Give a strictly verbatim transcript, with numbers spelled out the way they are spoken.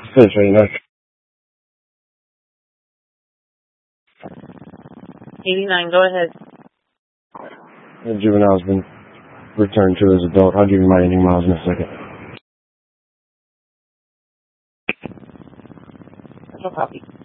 Finish right now. eighty-nine, go ahead. The juvenile's been returned to his adult. I'll give you my ending miles in a second. No copy.